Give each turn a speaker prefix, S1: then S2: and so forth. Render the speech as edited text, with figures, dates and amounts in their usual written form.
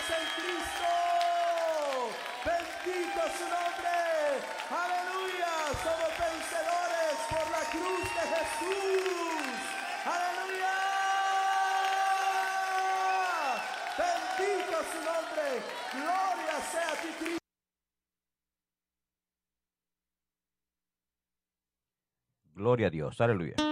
S1: en Cristo. Bendito su nombre. Aleluya. Somos vencedores por la cruz de Jesús. Aleluya. Bendito su nombre. Gloria sea a ti, Cristo.
S2: Gloria a Dios. Aleluya.